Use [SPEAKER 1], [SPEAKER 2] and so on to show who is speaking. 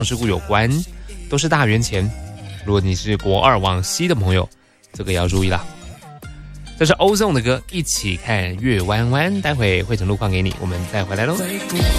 [SPEAKER 1] 事故有关，都是大圆前。如果你是国2往西的朋友，这个也要注意啦。这是 Ozone 的歌，一起看月弯弯。待会会整路况给你，我们再回来喽。